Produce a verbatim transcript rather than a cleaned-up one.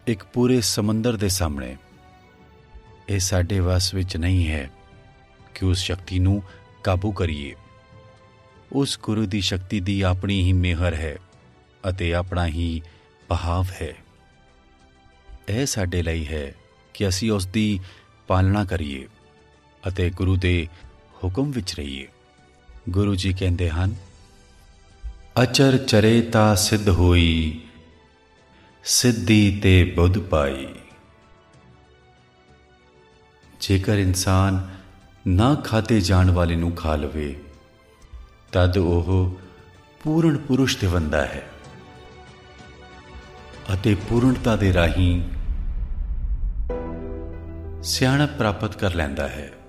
ਇੱਕ ਪੂਰੇ ਸਮੁੰਦਰ ਦੇ ਸਾਹਮਣੇ। ਇਹ ਸਾਡੇ ਵੱਸ ਵਿੱਚ ਨਹੀਂ ਹੈ ਕਿ ਉਸ ਸ਼ਕਤੀ ਨੂੰ ਕਾਬੂ ਕਰੀਏ। ਉਸ ਗੁਰੂ ਦੀ ਸ਼ਕਤੀ ਦੀ ਆਪਣੀ ਹੀ ਮਿਹਰ ਹੈ ਅਤੇ ਆਪਣਾ ਹੀ ਬਹਾਵ ਹੈ। ਇਹ ਸਾਡੇ ਲਈ ਹੈ ਕਿ ਅਸੀਂ ਉਸ ਦੀ ਪਾਲਣਾ ਕਰੀਏ ਅਤੇ ਗੁਰੂ ਦੇ ਹੁਕਮ ਵਿੱਚ ਰਹੀਏ। ਗੁਰੂ ਜੀ ਕਹਿੰਦੇ ਹਨ, ਅਚਰ ਚਰੇ ਤਾਂ ਸਿੱਧ ਹੋਈ, ਸਿੱਧੀ ਤੇ ਬੁੱਧ ਪਾਈ। ਜੇਕਰ ਇਨਸਾਨ ਨਾ ਖਾਧੇ ਜਾਣ ਵਾਲੇ ਨੂੰ ਖਾ ਲਵੇ ਤਦ ਉਹ ਪੂਰਨ ਪੁਰਸ਼ ਤੇ ਬਣਦਾ ਹੈ ਅਤੇ ਪੂਰਨਤਾ ਦੇ ਰਾਹੀਂ ਸਿਆਣਪ ਪ੍ਰਾਪਤ ਕਰ ਲੈਂਦਾ ਹੈ।